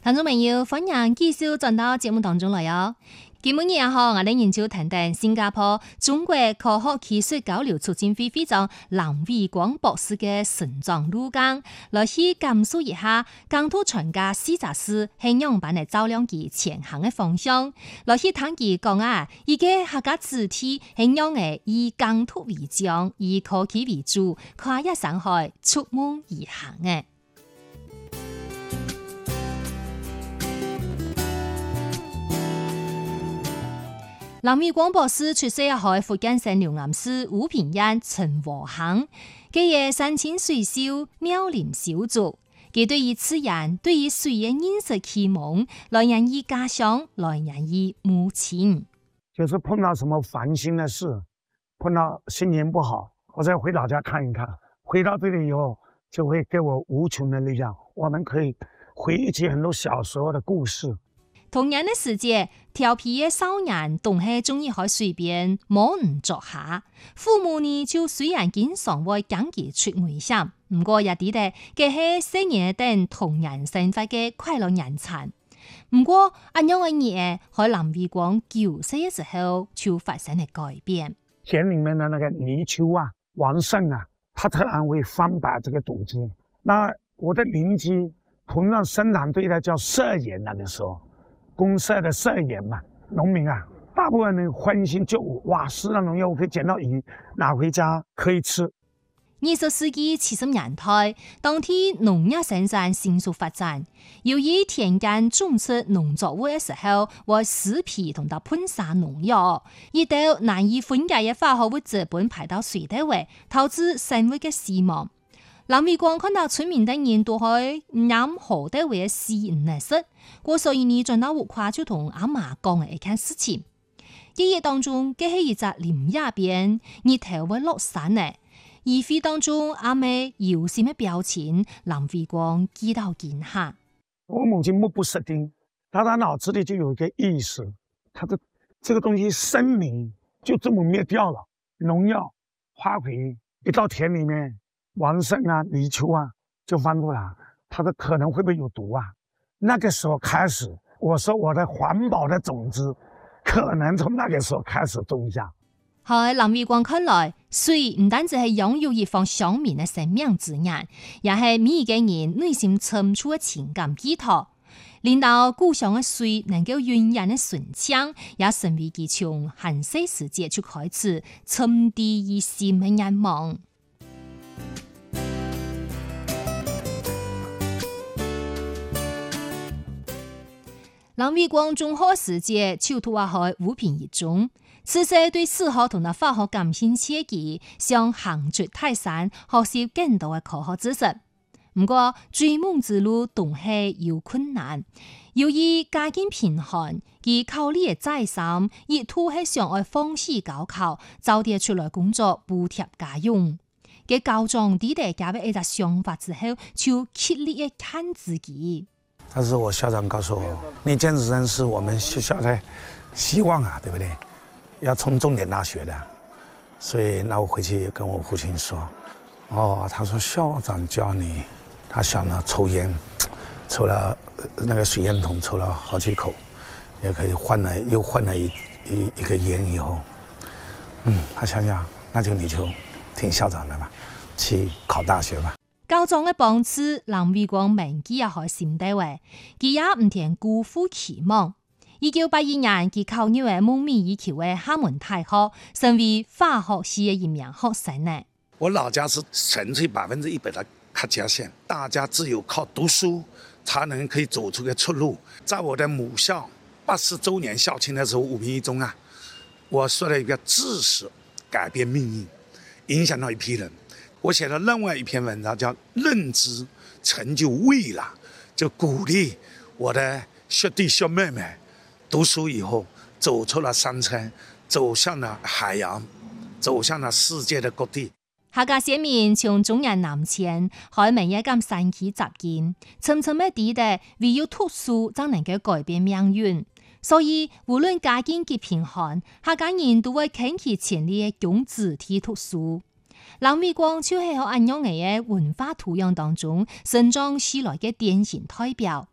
聽眾朋友，歡迎繼續轉到節目當中來哦。今日也好，我哋研究談談新加坡中國科學技術交流促進會會長林偉光博士嘅成長路徑，來去感受一下疆土專家施澤斯係樣板嚟照亮其前行嘅方向，來去聽佢講啊，而家客家主體係樣嘅以疆土為重，以科技為主，跨越山海，出門而行嘅。林偉光博士出世喺福建省龍岩市武平縣陳和鄉，佢係山清水秀、妙齡小族。佢對於自然、對於水嘅認識啟蒙，來源於家鄉，來源於母親。 就是碰到什麼煩心的事，碰到心情不好，我再回老家看一看。回到這裡以後，就會給我無窮的力量。我們可以回憶起很多小時候的故事。 同樣的時節，調皮嘅少年總係中意喺水邊摸魚作下，父母呢就雖然經常會講佢出危險，不過也記得佢係昔日等童年生活嘅快樂人才。不過咁樣嘅嘢喺林偉光9歲嘅時候就發生了改變。 田裡面的那個泥鰍啊、王勝啊，他突然會翻白這個肚子。那我的鄰居同樣生產隊的叫社員，那個時候公社的社員嘛，農民啊，大部分人歡欣就哇，市場農業我可以撿到魚，拿回家可以吃。 20世紀70年代，當天農業生產迅速發展，由於田間種出農作物嘅時候，會施肥同埋噴灑農藥，一到難以分解嘅化學物質本排到水底位，導致生物嘅死亡。林偉光看到村民等人都喺飲河底位嘅死唔嚟食，過所以呢轉到屋跨就同阿媽講嘅一件事情。記憶當中，佢係一隻林野邊，日頭會落山嘅。議會當中，阿妹有什麼表情？林偉光記到見下。 我母親目不識丁，但她腦子裏就有一個意識，她的這個東西生命就這麼滅掉了。農藥、化肥一到田裏面，王勝啊、泥鰍啊就翻過來，它的可能會不會有毒啊？那個時候開始，我說我的環保的種子可能從那個時候開始種下。 喺林偉光看來，水唔單止係擁有一方鄉民嘅生命之源，也係每一個人內心深處嘅情感寄託。令到故鄉嘅水能夠永遠嘅順暢，也成為佢從漢世時節就開始沉澱於心嘅願望。林偉光中學時節就讀喺武平一中。此時對史學同埋化學感興趣嘅，想行出泰山，學習更多嘅科學知識。不過追夢之路總係有困難，由於家境貧寒，而靠呢嘅再三，亦都係想愛放棄高考，早啲出來工作補貼家用。嘅高中啲哋加入一個想法之後，就竭力嘅看自己。 但是我校長告訴我，你簡直真是我們學校的希望啊，對不對？要衝重點大學的，所以那我回去跟我父親說，哦，他說校長教你，他想了抽煙，抽了那個水煙筒抽了好幾口，也可以又換了一個煙以後，他想想，那就你就聽校長的吧，去考大學吧。 高中嘅幫助，林偉光銘記也喺心底位，佢也唔聽辜負期望。1981年，佢考入嘅夢寐以求嘅廈門大學，成為化學系嘅一名學生呢。 我老家是純粹100%的客家縣，大家只有靠讀書，才能可以走出個出路。在我的母校80周年校慶的時候，武平一中啊，我說了一個知識改變命運，影響到一批人。我寫了另外一篇文章，叫《認知成就未來》，就鼓勵我的學弟學妹們讀書以後走出了山川，走向了海洋，走向了世界的各地。 客家先民從中原南遷，海明一咁神奇集見，深深嘅記得唯有讀書才能夠改變命運。所以無論家境幾貧寒，客家人都會傾其全力嘅供子弟讀書。林偉光就係喺咁樣嘅文化土壤當中生長起來嘅典型代表。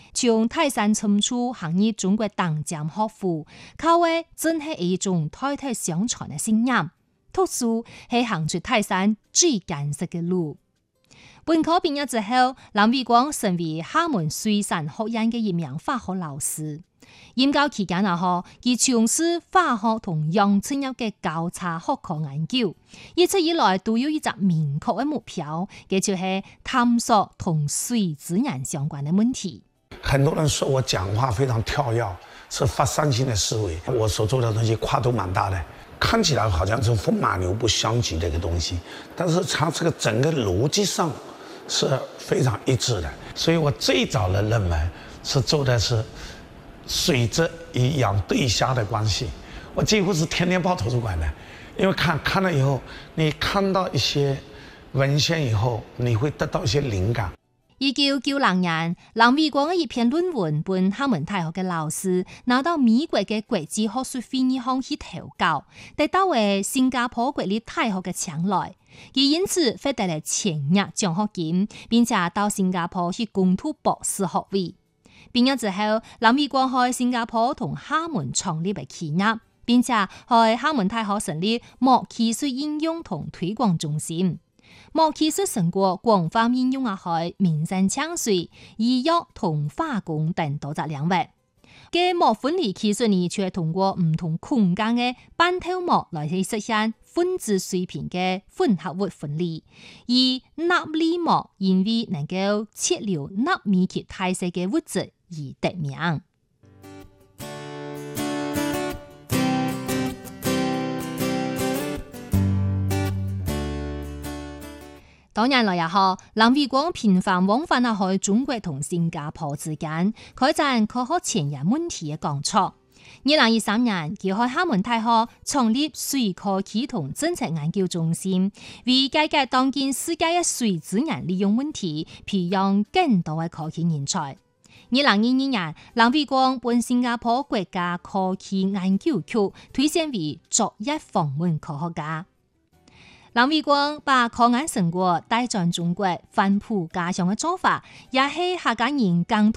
從泰山深處行入中國當今學府，靠嘅真係一種代代相傳嘅信仰。讀書係行出泰山最艱澀嘅路。本科畢業之後，林偉光成為廈門水產學院嘅一名化學老師。研究期間佢從事化學同陽春藥嘅交叉學科研究，一直以來都有一個明確嘅目標，嘅就係探索同水資源相關嘅問題。 很多人說我講話非常跳躍，是發散性的思維，我所做的東西跨度蠻大的，看起來好像是風馬牛不相及的一個東西，但是它這個整個邏輯上是非常一致的。所以我最早的論文是做的是水質與氧對蝦的關係，我幾乎是天天報圖書館的，因為看了以後，你看到一些文獻以後，你會得到一些靈感。 1990年，林偉光嘅一篇論文，本廈門大學嘅老師拿到美國嘅國際學術會議上去投稿，得到為新加坡國立大學嘅青睞，而因此獲得了千億獎學金，並且到新加坡去攻讀博士學位。畢業之後，林偉光喺新加坡同廈門創立嘅企業，並且喺廈門大學成立膜技術應用同推廣中心。膜技術成果廣泛應用喺民生搶水、醫藥同化工等多個領域。嘅膜分離技術呢，卻通過唔同空間嘅半透膜來去實現分子水平嘅混合物分離，而納米膜因為能夠切流納米級大細嘅物質而得名。多年來也好，林偉光頻繁往返去中國同新加坡之間，開展科學前沿問題嘅工作。2013年，佢喺廈門大學創立水科技同政策研究中心，為解決當今世界嘅水資源利用問題，培養更多嘅科技人才。2022年，林偉光本新加坡國家科技研究局推薦為卓越訪問科學家。林偉光把科研成果帶轉中國，反哺家鄉嘅做法，也係客家人耕